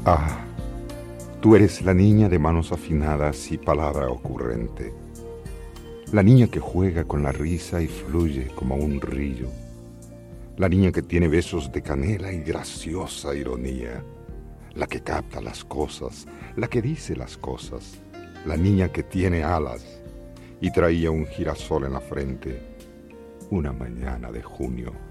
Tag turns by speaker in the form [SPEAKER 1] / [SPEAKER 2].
[SPEAKER 1] Ah, tú eres la niña de manos afinadas y palabra ocurrente, la niña que juega con la risa y fluye como un río, la niña que tiene besos de canela y graciosa ironía, la que capta las cosas, la que dice las cosas, la niña que tiene alas y traía un girasol en la frente una mañana de junio.